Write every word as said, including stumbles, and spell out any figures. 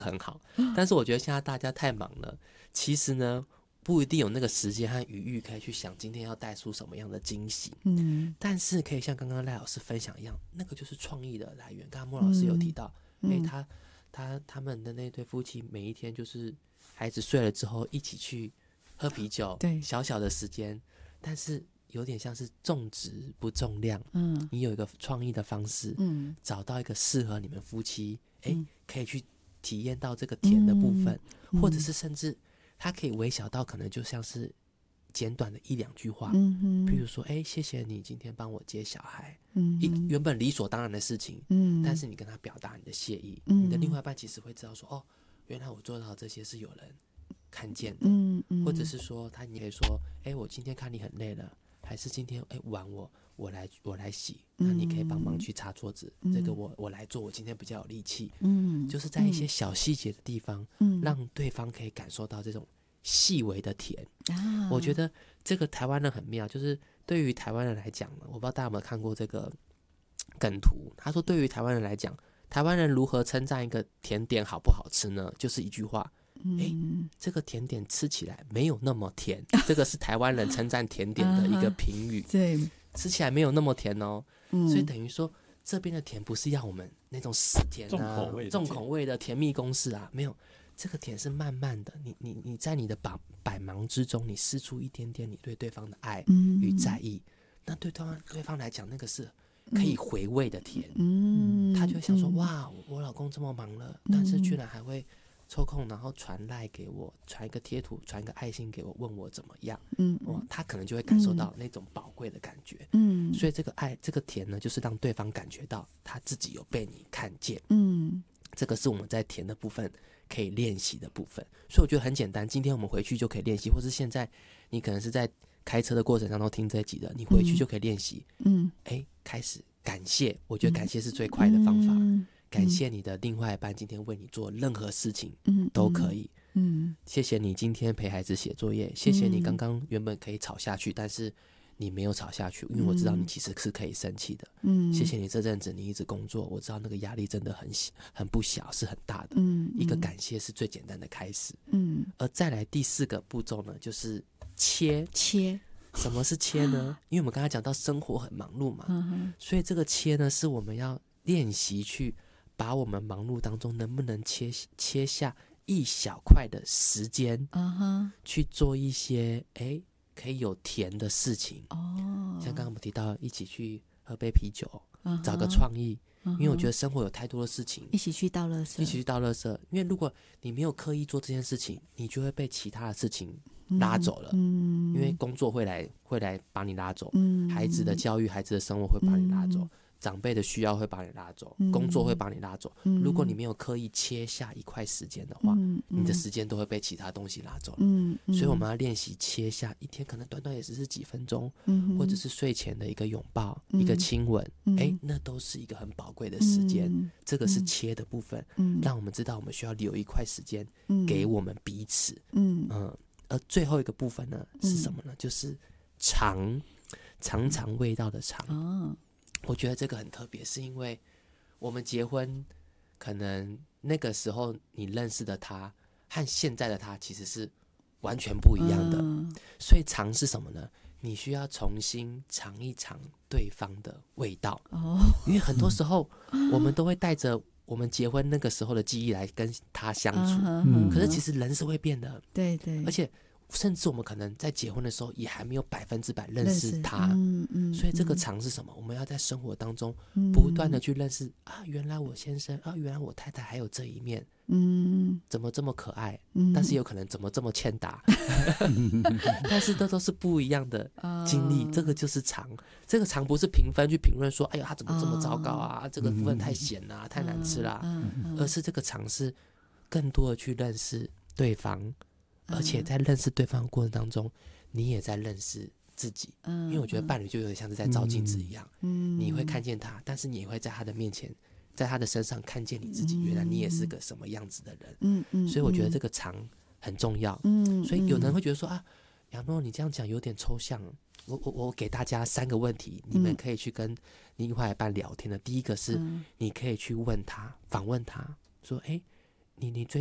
很好。但是我觉得现在大家太忙了，其实呢不一定有那个时间和余裕可以去想今天要带出什么样的惊喜。嗯，但是可以像刚刚赖老师分享一样，那个就是创意的来源。刚刚莫老师有提到，嗯欸、他他他们的那对夫妻每一天就是孩子睡了之后一起去喝啤酒，对，小小的时间，但是有点像是重质不重量。嗯，你有一个创意的方式，嗯，找到一个适合你们夫妻，哎、欸嗯，可以去体验到这个甜的部分，嗯、或者是甚至它可以微小到可能就像是简短的一两句话，嗯，比如说，哎、欸，谢谢你今天帮我接小孩，嗯，一原本理所当然的事情，嗯，但是你跟他表达你的谢意，嗯，你的另外一半其实会知道说，哦，原来我做到这些是有人看见的，嗯嗯，或者是说他你可以说，哎、欸，我今天看你很累了，还是今天哎碗我我来我来洗，那你可以帮忙去擦桌子，嗯、这个我我来做，我今天比较有力气，嗯，就是在一些小细节的地方，嗯，让对方可以感受到这种细微的甜。啊，我觉得这个台湾人很妙，就是对于台湾人来讲，我不知道大家有没有看过这个梗图，他说对于台湾人来讲，台湾人如何称赞一个甜点好不好吃呢？就是一句话。欸，这个甜点吃起来没有那么甜，这个是台湾人称赞甜点的一个评语。对，吃起来没有那么甜哦，嗯，所以等于说这边的甜不是要我们那种死甜啊、重口味的甜、重口味的甜蜜公式啊，没有，这个甜是慢慢的，你你你在你的百百忙之中，你施出一点点你对对方的爱与在意，嗯，那对对方对方来讲，那个是可以回味的甜，嗯，他就会想说，哇，我老公这么忙了，但是居然还会抽空然后传赖给我，传一个贴图，传一个爱心给我，问我怎么样，嗯，哇，他可能就会感受到那种宝贵的感觉，嗯，所以这个爱这个甜呢，就是让对方感觉到他自己有被你看见，嗯，这个是我们在甜的部分可以练习的部分，所以我觉得很简单，今天我们回去就可以练习，或是现在你可能是在开车的过程当中听这一集的，你回去就可以练习，嗯，哎、欸，开始感谢，我觉得感谢是最快的方法，嗯，感谢你的另外一半今天为你做任何事情，嗯，都可以，嗯，谢谢你今天陪孩子写作业，谢谢你刚刚原本可以吵下去，但是你没有吵下去，因为我知道你其实是可以生气的，嗯，谢谢你这阵子你一直工作，我知道那个压力真的很很不小，是很大的，嗯，一个感谢是最简单的开始，嗯，而再来第四个步骤呢，就是切切。什么是切呢？因为我们刚才讲到生活很忙碌嘛，嗯，所以这个切呢，是我们要练习去把我们忙碌当中能不能切切下一小块的时间，嗯，去做一些哎可以有甜的事情。哦，像刚刚我们提到一起去喝杯啤酒，嗯，找个创意。因为我觉得生活有太多的事情， 一起去倒垃圾， 一起去倒垃圾。因为如果你没有刻意做这件事情，你就会被其他的事情拉走了。嗯，因为工作会来会来把你拉走，嗯，孩子的教育、孩子的生活会把你拉走，嗯，长辈的需要会把你拉走，嗯，工作会把你拉走。嗯，如果你没有刻意切下一块时间的话，嗯，你的时间都会被其他东西拉走了。嗯，所以我们要练习切下一天，可能短短也只是几分钟，嗯，或者是睡前的一个拥抱，嗯，一个亲吻，嗯，哎，那都是一个很宝贵的时间。嗯，这个是切的部分，嗯，让我们知道我们需要留一块时间给我们彼此。嗯嗯，而最后一个部分呢是什么呢？嗯，就是尝尝尝味道的尝。哦，我觉得这个很特别，是因为我们结婚，可能那个时候你认识的他和现在的他其实是完全不一样的。嗯，所以尝是什么呢？你需要重新尝一尝对方的味道。哦，因为很多时候我们都会带着我们结婚那个时候的记忆来跟他相处，嗯，可是其实人是会变的。对对，而且甚至我们可能在结婚的时候也还没有百分之百认识他，嗯嗯，所以这个尝是什么？我们要在生活当中不断的去认识，嗯，啊，原来我先生啊，原来我太太还有这一面，嗯，怎么这么可爱，嗯，但是有可能怎么这么欠打，但是这都是不一样的经历，哦，这个就是尝，这个尝不是评分去评论说，哎呦他怎么这么糟糕啊，哦，这个部分太咸啦，啊，太难吃啦，嗯嗯，而是这个尝是更多的去认识对方。而且在认识对方的过程当中，你也在认识自己，嗯，因为我觉得伴侣就有点像是在照镜子一样，嗯，你会看见他，但是你也会在他的面前，在他的身上看见你自己，原来你也是个什么样子的人，嗯嗯，所以我觉得这个尝很重要，嗯，所以有人会觉得说啊，亚诺你这样讲有点抽象，我我我给大家三个问题，你们可以去跟另外一半聊天的。第一个是，你可以去问他，访问他说，哎， 你你最